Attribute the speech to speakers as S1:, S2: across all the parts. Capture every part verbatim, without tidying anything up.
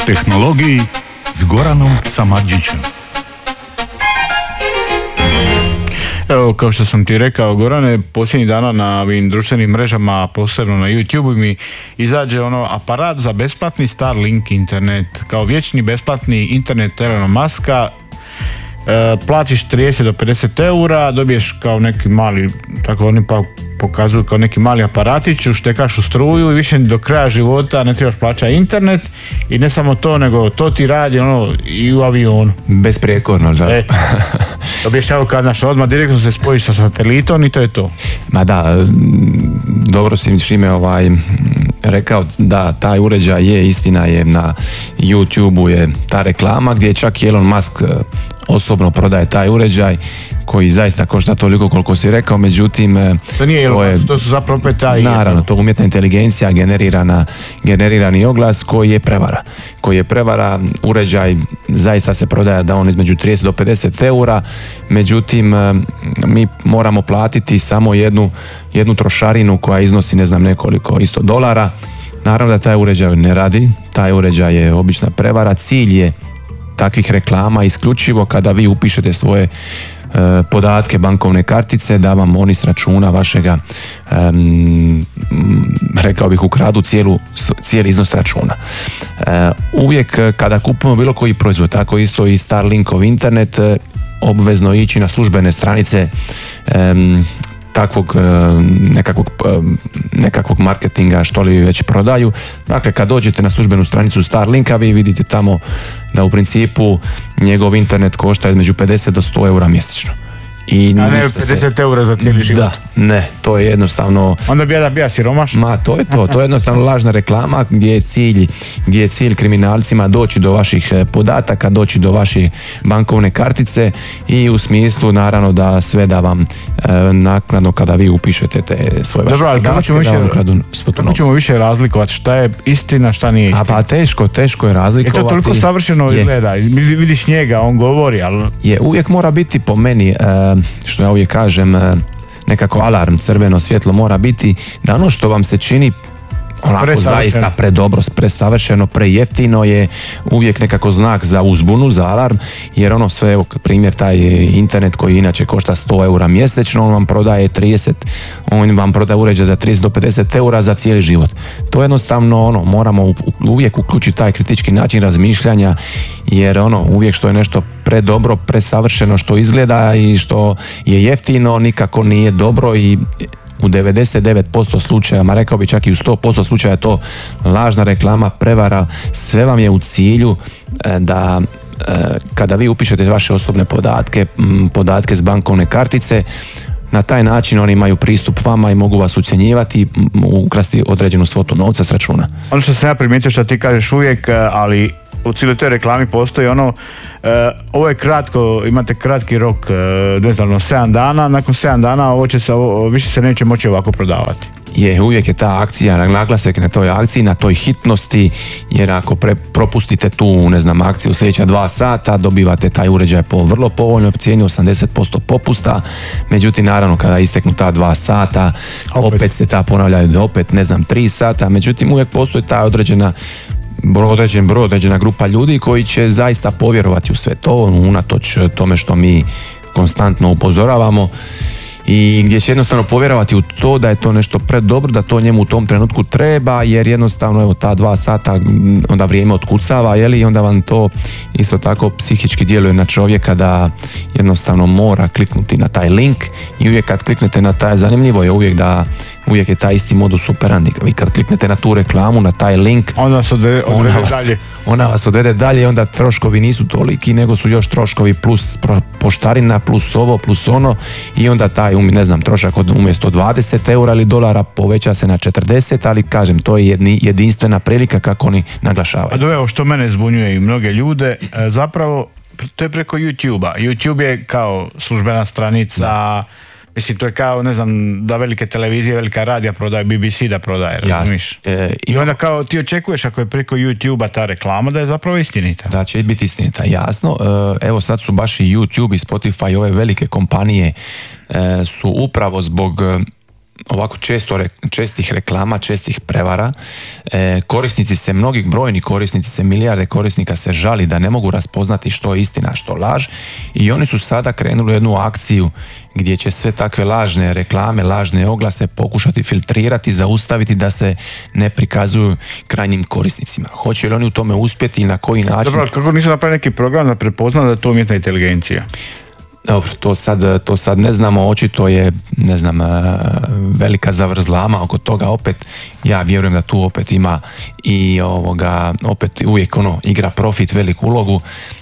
S1: tehnologiji s Goranom Samardžićem.
S2: Evo, kao što sam ti rekao, Gorane, posljednjih dana na ovim društvenim mrežama, posebno na YouTube, mi izađe ono aparat za besplatni Starlink internet, kao vječni besplatni internet Elona Muska. E, platiš trideset do pedeset eura, dobiješ kao neki mali, tako oni pa pokazuju kao neki mali aparatić, uštekaš u struju i više do kraja života ne trebaš plaćati internet. I ne samo to, nego to ti radi ono i u avionu.
S3: Besprijekorno, da.
S2: E, dobiješ evo kad naš odmah direktno se spojiš sa satelitom i to je to.
S3: Ma da, dobro si Šime ovaj, rekao da taj uređaj je, istina je, na YouTube-u je ta reklama gdje čak Elon Musk osobno prodaje taj uređaj koji zaista košta toliko koliko si rekao, međutim
S2: to nije Elon Musk, to su zapravo opet taj,
S3: naravno, to umjetna inteligencija, generirana, generirani oglas koji je prevara. Koji je prevara, uređaj zaista se prodaje da on između trideset do pedeset eura, međutim mi moramo platiti samo jednu, jednu trošarinu koja iznosi ne znam nekoliko isto dolara. Naravno da taj uređaj ne radi, taj uređaj je obična prevara, cilj je takvih reklama isključivo kada vi upišete svoje e, podatke bankovne kartice, da vam oni s računa vašega e, rekao bih ukradu cijelu, cijeli iznos računa. E, uvijek kada kupujemo bilo koji proizvod, tako isto i Starlinkov internet, e, obvezno ići na službene stranice e, takvog nekakvog, nekakvog marketinga što li već prodaju. Dakle, kad dođete na službenu stranicu Starlinka, vi vidite tamo da u principu njegov internet košta između pedeset do sto eura mjesečno. I
S2: a ne pedeset eura za cijeli život.
S3: Da, ne, to je jednostavno...
S2: Onda bi ja da bija siromaš.
S3: Ma, to je to, to je jednostavno lažna reklama gdje je cilj, gdje je cilj kriminalcima doći do vaših podataka, doći do vaše bankovne kartice i u smislu naravno da sve da vam e, naknadno kada vi upišete te svoje vaše
S2: podatke. Dobro, ali kako ćemo više, kako ćemo više razlikovati šta je istina, šta nije istina?
S3: A pa teško, teško je razlikovati.
S2: Je to toliko savršeno izgleda, vidiš njega, on govori, ali...
S3: Je, uvijek mora biti po meni... E, što ja uvijek kažem, nekako alarm, crveno svjetlo mora biti da ono što vam se čini onako zaista predobro, presavršeno, prejeftino je uvijek nekako znak za uzbunu, za alarm, jer ono sve, evo primjer taj internet koji inače košta sto eura mjesečno, on vam prodaje trideset, on vam prodaje uređaj za trideset do pedeset eura za cijeli život. To jednostavno ono, moramo uvijek uključiti taj kritički način razmišljanja, jer ono, uvijek što je nešto predobro, presavršeno što izgleda i što je jeftino, nikako nije dobro i u devedeset devet posto slučaja, ma rekao bi čak i u sto posto slučaja to lažna reklama, prevara, sve vam je u cilju da kada vi upišete vaše osobne podatke, podatke s bankovne kartice, na taj način oni imaju pristup vama i mogu vas ucjenjivati i ukrasti određenu svotu novca s računa.
S2: Ono što sam ja primijetio što ti kažeš uvijek, ali u cijeloj toj reklami postoji ono, uh, ovo je kratko, imate kratki rok, uh, ne znam, sedam dana, nakon sedam dana ovo će se, ovo, više se neće moći ovako prodavati.
S3: Je, uvijek je ta akcija, naglasak na toj akciji, na toj hitnosti, jer ako pre, propustite tu, ne znam, akciju sljedeća dva sata, dobivate taj uređaj po vrlo povoljnoj cijeni, osamdeset posto popusta, međutim, naravno, kada isteknu ta dva sata, opet, opet se ta ponavljaju, opet, ne znam, tri sata, međutim, uvijek postoji ta određena određen broj, određena grupa ljudi koji će zaista povjerovati u sve to, unatoč tome što mi konstantno upozoravamo i gdje će jednostavno povjerovati u to da je to nešto predobro, da to njemu u tom trenutku treba, jer jednostavno evo ta dva sata onda vrijeme otkucava, jeli, i onda vam to isto tako psihički djeluje na čovjeka da jednostavno mora kliknuti na taj link i uvijek kad kliknete na taj, zanimljivo je uvijek da uvijek je taj isti modus operandi. Vi kad kliknete na tu reklamu, na taj link,
S2: onda vas odvede, odvede ona vas, dalje.
S3: Ona vas odvede dalje i onda troškovi nisu toliki, nego su još troškovi plus poštarina, plus ovo, plus ono i onda taj, ne znam, trošak od umjesto dvadeset eura ili dolara poveća se na četrdeset, ali kažem, to je jedni, jedinstvena prilika kako oni naglašavaju.
S2: A do evo što mene zbunjuje i mnoge ljude, zapravo to je preko YouTube-a. YouTube je kao službena stranica, da. Mislim, to je kao, ne znam, da velike televizije, velika radija prodaje, B B C da prodaje, razumiješ? E, I onda kao ti očekuješ ako je preko YouTube-a ta reklama da je zapravo istinita.
S3: Da će biti istinita, jasno. E, evo sad su baš i YouTube i Spotify, ove velike kompanije e, su upravo zbog ovako često, čestih reklama, čestih prevara. E, korisnici se, mnogi brojni korisnici se, milijarde korisnika se žali da ne mogu raspoznati što je istina, što laž, i oni su sada krenuli u jednu akciju gdje će sve takve lažne reklame, lažne oglase pokušati filtrirati, zaustaviti da se ne prikazuju krajnjim korisnicima. Hoće li oni u tome uspjeti i na koji način?
S2: Dobro, kako nisu napravili neki program da prepozna da je to umjetna inteligencija?
S3: Dobro, to sad, to sad ne znamo, očito je, ne znam, velika zavrzlama oko toga. Opet, ja vjerujem da tu opet ima i ovoga, opet uvijek ono, igra profit veliku ulogu.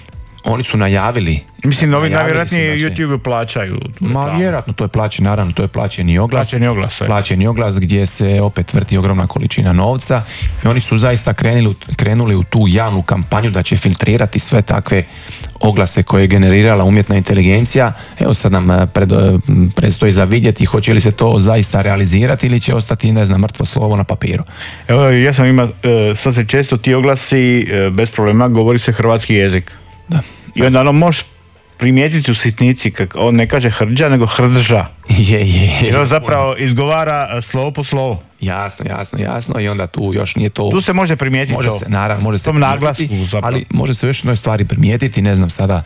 S3: Oni su najavili.
S2: Mislim, ovi najvjerojatnije YouTube plaćaju.
S3: Ma vjerojatno, to je plaćen, naravno, to je plaćeni oglas.
S2: Plaćeni oglas,
S3: plaćeni oglas gdje se opet vrti ogromna količina novca i oni su zaista krenuli, krenuli u tu javnu kampanju da će filtrirati sve takve oglase koje je generirala umjetna inteligencija. Evo sad nam pred, predstoji za vidjeti hoće li se to zaista realizirati ili će ostati, ne znam, mrtvo slovo na papiru.
S2: Evo, ja sam ima, sad se često ti oglasi bez problema govori se hrvatski jezik.
S3: Da.
S2: I onda ono možeš primijetiti u sitnici, kako on ne kaže hrđa, nego hrdža.
S3: Je, je, je.
S2: Jer on zapravo izgovara slovo po slovo.
S3: Jasno, jasno, jasno, i onda tu još nije to...
S2: Tu se može primijetiti
S3: može
S2: to.
S3: Se, naravno, može se
S2: tom naglasku zapravo.
S3: Ali može se još jednoj stvari primijetiti, ne znam sada,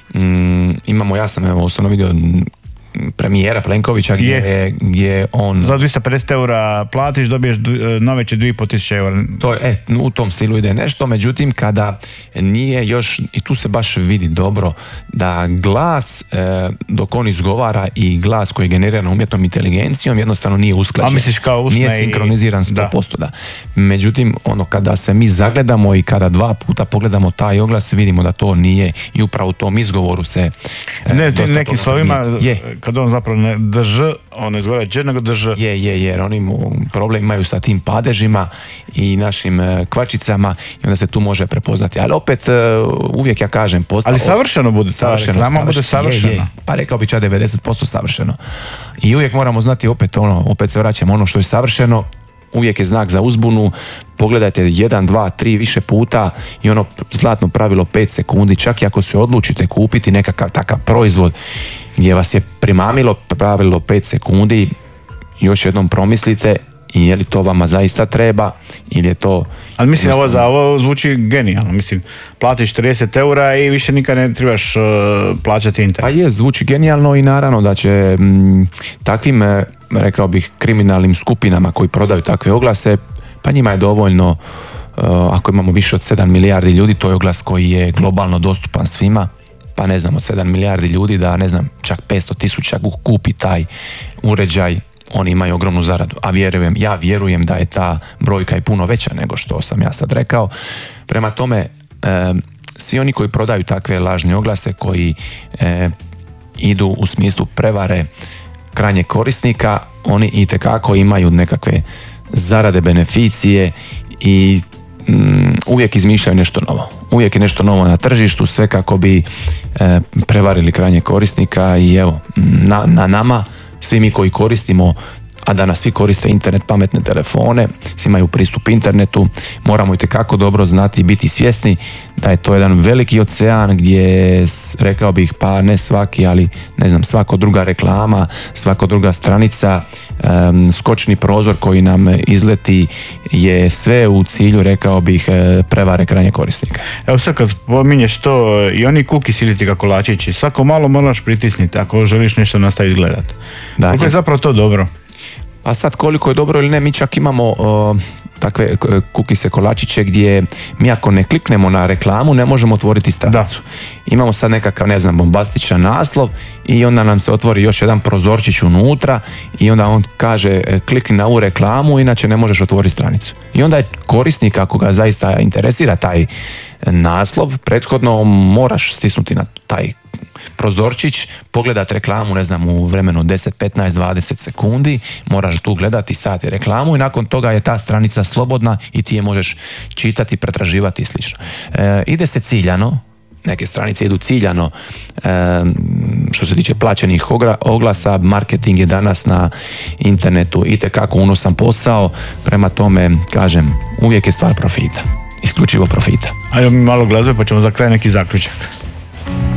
S3: mm, imamo, ja sam evo osobno vidio premijera Plenkovića gdje, je. gdje on...
S2: Za dvjesto pedeset eura platiš, dobiješ naveće dvije i pol tisuće eura.
S3: To je, e, u tom stilu ide nešto, međutim kada nije još, i tu se baš vidi dobro, da glas e, dok on izgovara i glas koji je generiran umjetnom inteligencijom jednostavno nije usklađen.
S2: A misliš kao usne
S3: nije sinkroniziran sto posto, da. da. Međutim, ono, kada se mi zagledamo i kada dva puta pogledamo taj oglas, vidimo da to nije, i upravo u tom izgovoru se...
S2: E, ne, ti nekim slovima... Je. Kad on zapravo ne drž, on ne izgovara dž, nego drž.
S3: Je, je, jer oni problem imaju sa tim padežima i našim kvačicama i onda se tu može prepoznati. Ali opet, uvijek ja kažem... Posta,
S2: ali savršeno bude, savršeno, savršeno, bude savršeno. Je, je.
S3: Pa rekao bi čak devedeset posto savršeno. I uvijek moramo znati opet ono, opet se vraćamo ono što je savršeno, uvijek je znak za uzbunu, pogledajte jedan, dva, tri više puta i ono zlatno pravilo pet sekundi, čak i ako se odlučite kupiti nekakav takav proizvod gdje vas je primamilo pravilo pet sekundi, još jednom promislite i je li to vama zaista treba ili je to...
S2: Ali mislim, ovo, za ovo zvuči genijalno, mislim, platiš trideset eura i više nikad ne trebaš uh, plaćati internet.
S3: Pa je, zvuči genijalno i naravno da će m, takvim, rekao bih, kriminalnim skupinama koji prodaju takve oglase, pa njima je dovoljno, uh, ako imamo više od sedam milijardi ljudi, to je oglas koji je globalno dostupan svima, pa ne znam, od sedam milijardi ljudi da, ne znam, čak petsto tisuća kupi taj uređaj, oni imaju ogromnu zaradu, a vjerujem, ja vjerujem da je ta brojka i puno veća nego što sam ja sad rekao. Prema tome, e, svi oni koji prodaju takve lažne oglase, koji e, idu u smislu prevare krajnjeg korisnika, oni itekako imaju nekakve zarade, beneficije i mm, uvijek izmišljaju nešto novo. Uvijek je nešto novo na tržištu, sve kako bi e, prevarili krajnjeg korisnika i evo, na, na nama, svi mi koji koristimo, a danas svi koriste internet, pametne telefone, svi imaju pristup internetu, moramo itekako dobro znati i biti svjesni da je to jedan veliki ocean gdje, rekao bih, pa ne svaki, ali ne znam, svako druga reklama, svako druga stranica, um, skočni prozor koji nam izleti je sve u cilju, rekao bih, prevare krajnjeg korisnika.
S2: Evo sad kad pominješ to, i oni cookies ili ti kako kolačići, svako malo moraš pritisniti ako želiš nešto nastaviti gledati. Koliko je zapravo to dobro?
S3: A sad koliko je dobro ili ne, mi čak imamo uh, takve kukise kolačiće gdje mi ako ne kliknemo na reklamu ne možemo otvoriti stranicu. Da. Imamo sad nekakav, ne znam, bombastičan naslov i onda nam se otvori još jedan prozorčić unutra i onda on kaže klikni na ovu reklamu, inače ne možeš otvoriti stranicu. I onda je korisnik, ako ga zaista interesira taj naslov, prethodno moraš stisnuti na taj prozorčić, pogledat reklamu, ne znam, u vremenu deset, petnaest, dvadeset sekundi, moraš tu gledati, staviti reklamu i nakon toga je ta stranica slobodna i ti je možeš čitati, pretraživati i slično. E, ide se ciljano, neke stranice idu ciljano, e, što se tiče plaćenih oglasa, marketing je danas na internetu itekako unosan posao, prema tome, kažem, uvijek je stvar profita, isključivo profita.
S2: Ajde mi malo glazbe pa ćemo za kraj neki zaključak.